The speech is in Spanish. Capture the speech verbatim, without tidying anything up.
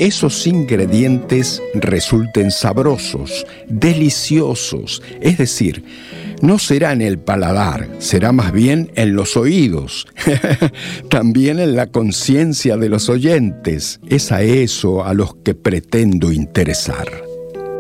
esos ingredientes resulten sabrosos, deliciosos, es decir, no será en el paladar, será más bien en los oídos, también en la conciencia de los oyentes. Es a eso a los que pretendo interesar.